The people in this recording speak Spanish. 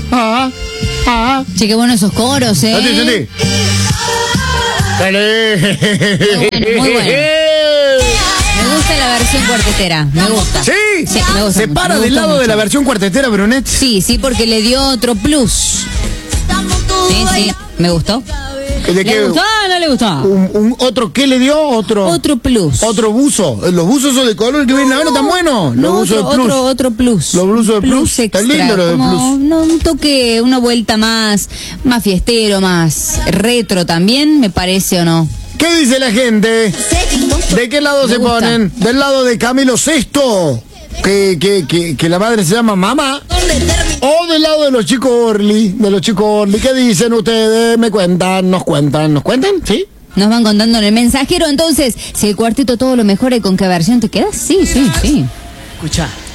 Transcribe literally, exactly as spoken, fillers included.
ah, ah. Che, qué buenos esos coros, ¿eh? Sentí, sentí. Muy bueno, muy bueno. Me gusta la versión cuartetera, me gusta. ¿Sí? Sí, me gusta Se mucho, para me del gusta lado de mucho. la versión cuartetera, Brunet. Sí, sí, porque le dio otro plus. Sí, sí, me gustó. ¿De ¿Le qué? gustó o no le gustó? Un, un otro, ¿qué le dio? Otro. Otro plus. Otro buzo. Los buzos son de color que vienen ahora tan buenos. Los No, buzos otro, de plus. otro, otro plus. Los buzos de plus. Está extra, lindo lo de como, plus. No, un toque, una vuelta más, más fiestero, más retro también, me parece, ¿o no? ¿Qué dice la gente? ¿De qué lado Me se gusta. ponen? ¿Del lado de Camilo Sesto? Que, que, que, que la madre se llama mamá. ¿O del lado de los chicos Orly? De los chicos Orly. ¿Qué dicen ustedes? Me cuentan, nos cuentan, nos cuentan, ¿sí? Nos van contando en el mensajero, entonces, si el cuarteto todo lo mejora, ¿y con qué versión te quedas? Sí, sí, sí. Escucha.